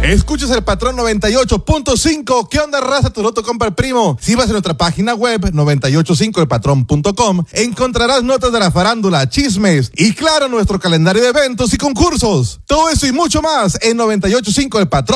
Escuchas el Patrón 98.5. ¿Qué onda, raza? Tu loto compra el primo. Si vas a nuestra página web 985elpatrón.com, encontrarás notas de la farándula, chismes y, claro, nuestro calendario de eventos y concursos. Todo eso y mucho más en 98.5 El Patrón.